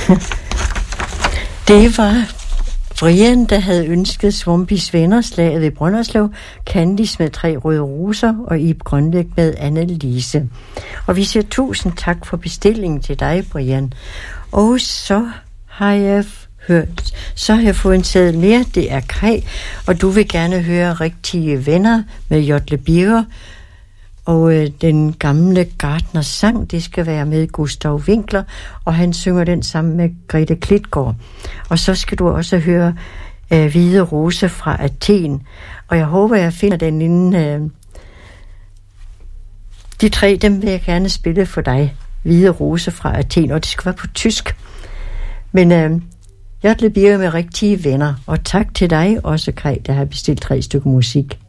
Det var Brian, der havde ønsket Swampys venner, slaget ved Brønderslev, Candice med 3 røde roser og Ib Grønbæk med Annelise. Og vi siger tusind tak for bestillingen til dig, Brian. Og så har jeg fået en seddel mere, det er Kaj, og du vil gerne høre Rigtige Venner med Jotle Birger. Og den gamle Gartners sang, det skal være med Gustav Winkler, og han synger den sammen med Grete Klitgaard. Og så skal du også høre Hvide Rose fra Athen. Og jeg håber, jeg finder den inden... de 3, dem vil jeg gerne spille for dig. Hvide Rose fra Athen, og det skal være på tysk. Men Jotle Birger med Rigtige Venner. Og tak til dig også, Kaj, der har bestilt 3 stykker musik.